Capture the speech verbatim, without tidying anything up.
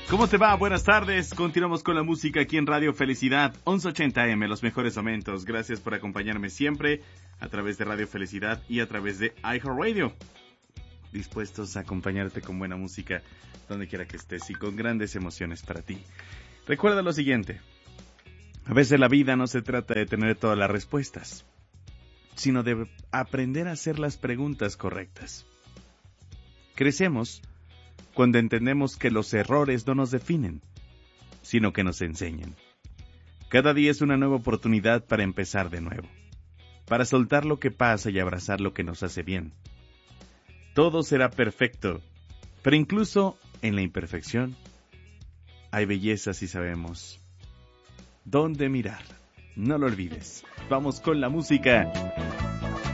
¿Cómo te va? Buenas tardes. Continuamos con la música aquí en Radio Felicidad, once ochenta eme, los mejores momentos. Gracias por acompañarme siempre a través de Radio Felicidad y a través de iHeartRadio. Dispuestos a acompañarte con buena música donde quiera que estés y con grandes emociones para ti. Recuerda lo siguiente. A veces la vida no se trata de tener todas las respuestas, sino de aprender a hacer las preguntas correctas. Crecemos cuando entendemos que los errores no nos definen, sino que nos enseñan. Cada día es una nueva oportunidad para empezar de nuevo, para soltar lo que pasa y abrazar lo que nos hace bien. Todo será perfecto, pero incluso en la imperfección hay belleza si sabemos dónde mirar. No lo olvides. Vamos con la música.